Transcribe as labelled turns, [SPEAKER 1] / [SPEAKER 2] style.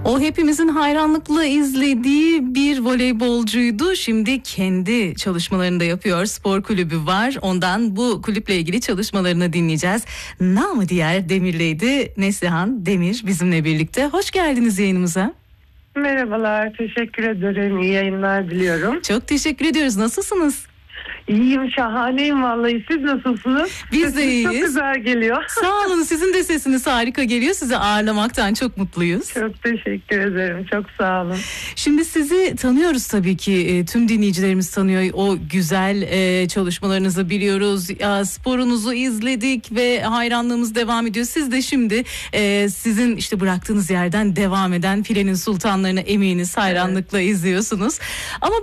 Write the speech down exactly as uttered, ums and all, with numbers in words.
[SPEAKER 1] O hepimizin hayranlıkla izlediği bir voleybolcuydu. Şimdi kendi çalışmalarını da yapıyor. Spor kulübü var. Ondan bu kulüple ilgili çalışmalarını dinleyeceğiz. Namı diğer Demir'leydi. Neslihan Demir bizimle birlikte. Hoş geldiniz yayınımıza.
[SPEAKER 2] Merhabalar, teşekkür ederim. İyi yayınlar diliyorum.
[SPEAKER 1] Çok teşekkür ediyoruz. Nasılsınız?
[SPEAKER 2] İyiyim, şahaneyim vallahi. Siz nasılsınız?
[SPEAKER 1] Biz
[SPEAKER 2] Sesiniz
[SPEAKER 1] de iyiyiz.
[SPEAKER 2] çok güzel geliyor.
[SPEAKER 1] Sağ olun, sizin de sesiniz harika geliyor. Sizi ağırlamaktan çok mutluyuz.
[SPEAKER 2] Çok teşekkür ederim, çok sağ olun.
[SPEAKER 1] Şimdi sizi tanıyoruz tabii ki, e, tüm dinleyicilerimiz tanıyor. O güzel e, çalışmalarınızı biliyoruz. Ya, sporunuzu izledik ve hayranlığımız devam ediyor. Siz de şimdi e, sizin işte bıraktığınız yerden devam eden Filenin Sultanlarını eminiz hayranlıkla evet. izliyorsunuz. Ama